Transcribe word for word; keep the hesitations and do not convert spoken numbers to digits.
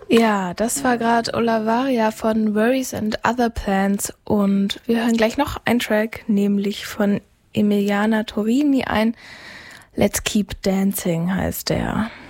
Ja, das war gerade Olavaria von Worries and Other Plans und wir hören gleich noch einen Track, nämlich von Emiliana Torini, ein Let's Keep Dancing heißt der.